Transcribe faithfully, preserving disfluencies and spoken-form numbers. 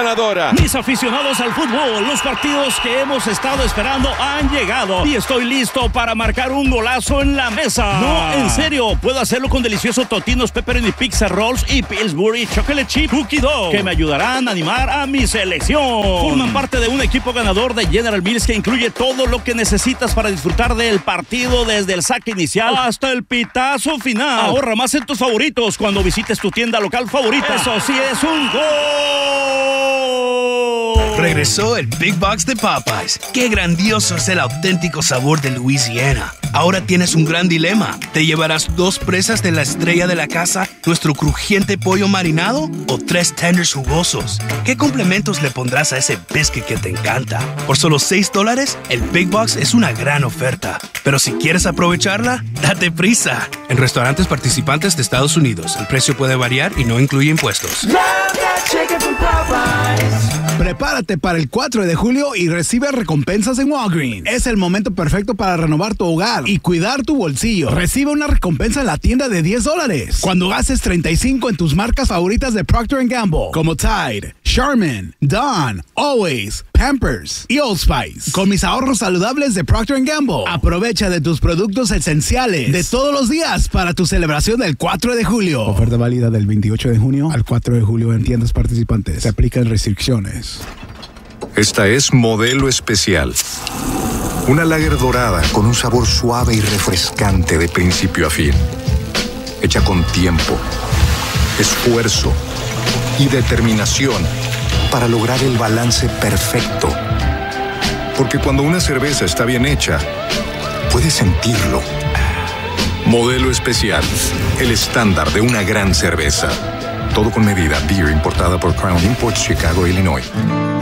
ganadora. Mis aficionados al fútbol, los partidos que hemos estado esperando han llegado y estoy listo para marcar un golazo en la mesa. No, en serio, puedo hacerlo con deliciosos totinos, pepperoni pizza rolls y Pillsbury chocolate chip cookie dough, que me ayudarán a animar a mi selección. Forman parte de un equipo ganador de General Mills que incluye todo lo que necesitas para disfrutar del partido, desde el saque inicial hasta el pitazo final. Ahorra más en tus favoritos cuando visites tu tienda local favorita. Eso sí es un gol. Regresó el Big Box de Popeyes. ¡Qué grandioso es el auténtico sabor de Louisiana! Ahora tienes un gran dilema. ¿Te llevarás dos presas de la estrella de la casa, nuestro crujiente pollo marinado, o tres tenders jugosos? ¿Qué complementos le pondrás a ese biscuit que te encanta? Por solo seis dólares, el Big Box es una gran oferta. Pero si quieres aprovecharla, date prisa. En restaurantes participantes de Estados Unidos, el precio puede variar y no incluye impuestos. Prepárate para el cuatro de julio y recibe recompensas en Walgreens. Es el momento perfecto para renovar tu hogar y cuidar tu bolsillo. Recibe una recompensa en la tienda de diez dólares cuando gastes treinta y cinco en tus marcas favoritas de Procter and Gamble, como Tide, Charmin, Dawn, Always, Pampers y Old Spice. Con mis ahorros saludables de Procter and Gamble, aprovecha de tus productos esenciales de todos los días para tu celebración del cuatro de julio. Oferta válida del veintiocho de junio al cuatro de julio en tiendas participantes. Se aplican restricciones. Esta es Modelo Especial. Una lager dorada con un sabor suave y refrescante de principio a fin. Hecha con tiempo, esfuerzo y determinación para lograr el balance perfecto. Porque cuando una cerveza está bien hecha, puedes sentirlo. Modelo Especial, el estándar de una gran cerveza. Todo con medida. Beer importada por Crown Imports, Chicago, Illinois.